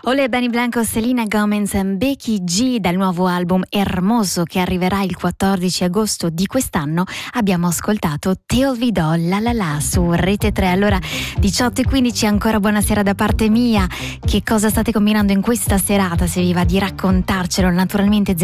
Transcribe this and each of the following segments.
Olè, Benny Blanco, Selena Gomez e Becky G dal nuovo album Hermoso che arriverà il 14 agosto di quest'anno. Abbiamo ascoltato Te olvidò la la la su Rete 3. Allora 18:15, ancora buonasera da parte mia. Che cosa state combinando in questa serata? Se vi va di raccontarcelo, naturalmente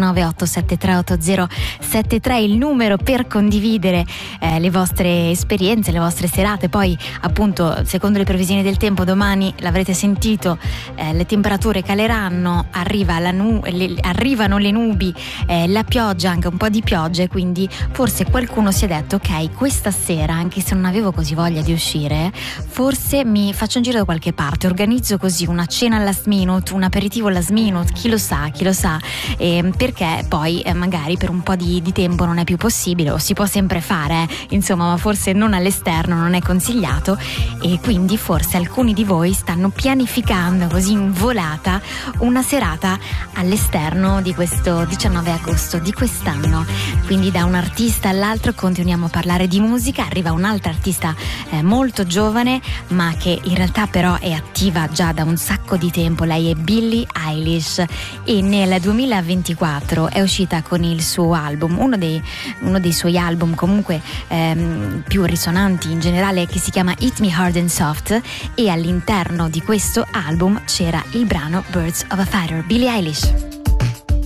079-873-8073 il numero per condividere le vostre esperienze, le vostre serate. Poi appunto, secondo le previsioni del tempo, domani l'avrete sentito, le temperature caleranno, arrivano le nubi, la pioggia, anche un po' di pioggia, e quindi forse qualcuno si è detto: ok, questa sera, anche se non avevo così voglia di uscire, forse mi faccio un giro da qualche parte, organizzo così una cena last minute, un aperitivo last minute, chi lo sa, perché poi magari per un po' di tempo non è più possibile, o si può sempre fare, insomma, ma forse non all'esterno, non è consigliato, e quindi forse alcuni di voi stanno pianificando così in volata una serata all'esterno di questo 19 agosto di quest'anno. Quindi da un artista all'altro continuiamo a parlare di musica. Arriva un'altra artista molto giovane, ma che in realtà però è attiva già da un sacco di tempo. Lei è Billie Eilish e nel 2024 è uscita con il suo album, uno dei suoi album comunque più risonanti in generale, che si chiama Hit Me Hard and Soft, e all'interno di questo album c'era il brano Birds of a Feather. Billie Eilish.